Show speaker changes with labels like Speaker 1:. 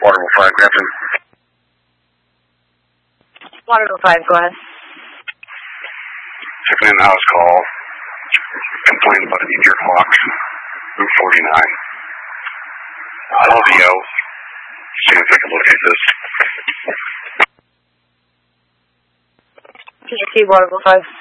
Speaker 1: Waterville 5, Grafton.
Speaker 2: Waterville 5, go ahead.
Speaker 1: Checking in the house call. Complained about an ear clock. Route 49. LVO. See if I can locate this.
Speaker 2: TC Waterville 5.